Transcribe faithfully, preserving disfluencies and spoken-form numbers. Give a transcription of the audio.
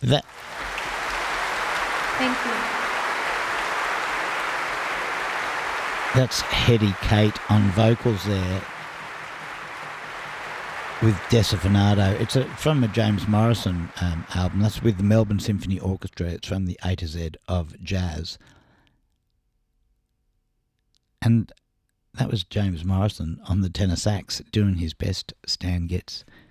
That Thank you. That's Hetty Kate on vocals there with Desafinado. It's a, from a James Morrison um, album. That's with the Melbourne Symphony Orchestra. It's from the A to Z of jazz. And that was James Morrison on the tenor sax doing his best Stan Getz